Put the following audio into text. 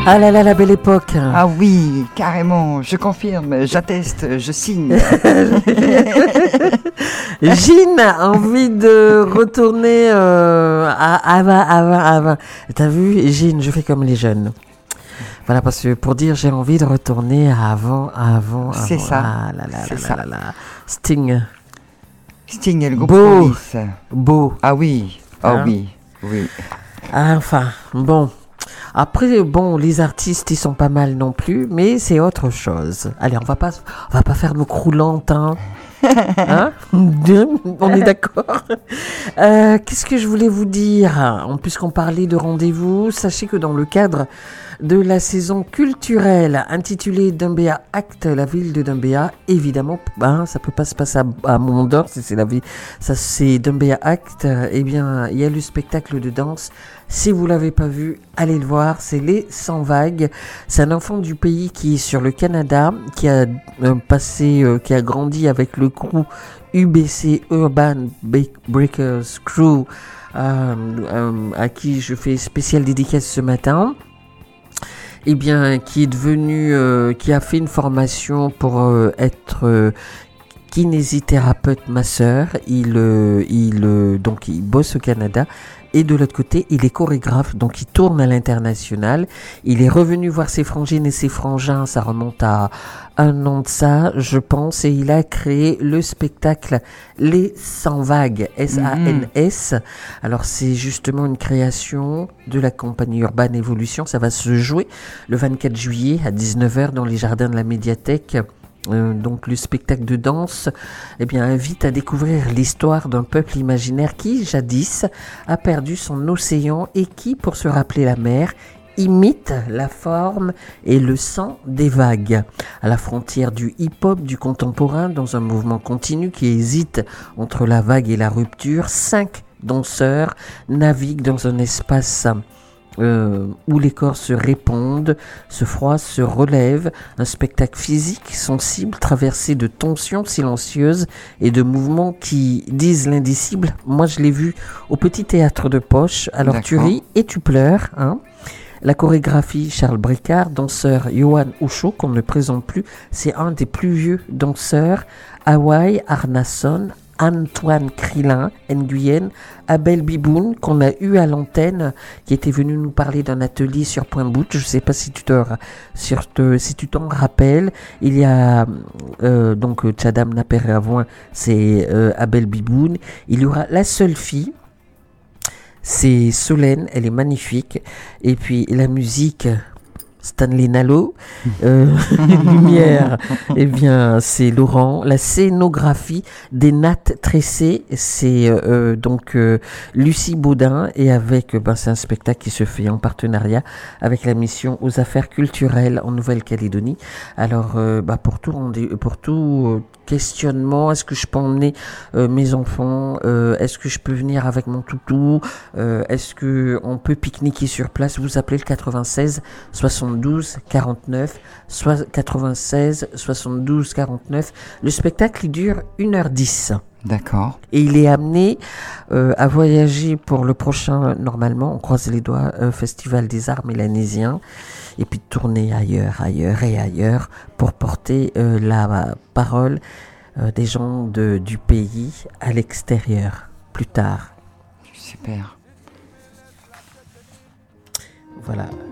Ah là là, la belle époque. Ah oui, carrément, je confirme, j'atteste, je signe. Gine a envie de retourner avant. T'as vu, Gine, je fais comme les jeunes. Voilà, parce que pour dire j'ai envie de retourner à avant. C'est ça. Ah là là C'est là ça. là là. Sting. Sting et le groupe Beau. Police. Beau. Ah oui, Hein? oui, oui. Enfin, bon. Après, bon, les artistes, ils sont pas mal non plus, mais c'est autre chose. Allez, on va pas faire nos croulantes, hein. Hein? On est d'accord. Qu'est-ce que je voulais vous dire? Puisqu'on parlait de rendez-vous, sachez que dans le cadre de la saison culturelle intitulée Dumbéa Act, la ville de Dumbéa, évidemment, ça peut pas se passer à Mondor, si c'est la ville, ça c'est Dumbéa Act, eh bien, il y a le spectacle de danse. Si vous l'avez pas vu, allez le voir, c'est Les Sans Vagues. C'est un enfant du pays qui est sur le Canada, qui a qui a grandi avec le crew UBC, Urban Breakers Crew, à qui je fais spéciale dédicace ce matin. Eh bien, qui est devenu, qui a fait une formation pour être kinésithérapeute masseur. Donc il bosse au Canada. Et de l'autre côté, il est chorégraphe, donc il tourne à l'international. Il est revenu voir ses frangines et ses frangins, ça remonte à 1 an de ça, je pense, et il a créé le spectacle Les Sans Vagues, S-A-N-S. Alors c'est justement une création de la compagnie Urban Evolution, ça va se jouer le 24 juillet à 19h dans les jardins de la médiathèque. Donc le spectacle de danse invite à découvrir l'histoire d'un peuple imaginaire qui, jadis, a perdu son océan et qui, pour se rappeler la mer, imite la forme et le sang des vagues. À la frontière du hip-hop, du contemporain, dans un mouvement continu qui hésite entre la vague et la rupture, 5 danseurs naviguent dans un espace où les corps se répondent, se froissent, se relèvent, un spectacle physique, sensible, traversé de tensions silencieuses et de mouvements qui disent l'indicible. Moi, je l'ai vu au Petit Théâtre de Poche, alors D'accord. tu ris et tu pleures, hein. La chorégraphie, Charles Bricard, danseur Johan Oucho, qu'on ne présente plus, c'est un des plus vieux danseurs, Hawaï Arnason, Antoine Crilin, Nguyen, Abel Biboun, qu'on a eu à l'antenne, qui était venu nous parler d'un atelier sur Point Bout. Je ne sais pas si tu t'en rappelles. Il y a donc Tchadam Naperavoin, c'est Abel Biboun. Il y aura La Seule Fille, c'est Solène, elle est magnifique. Et puis la musique, Stanley Nalo, lumière, c'est Laurent. La scénographie des nattes tressées, c'est Lucie Baudin, et avec c'est un spectacle qui se fait en partenariat avec la mission aux affaires culturelles en Nouvelle-Calédonie. Alors pour tout questionnement, est-ce que je peux emmener mes enfants, est-ce que je peux venir avec mon toutou, est-ce que on peut pique-niquer sur place, vous appelez le 96 72 49 96 72 49. Le spectacle il dure 1h10. D'accord. Et il est amené à voyager pour le prochain, normalement, on croise les doigts, Festival des Arts mélanésiens, et puis tourner ailleurs pour porter la parole des gens du pays à l'extérieur, plus tard. Super. Voilà.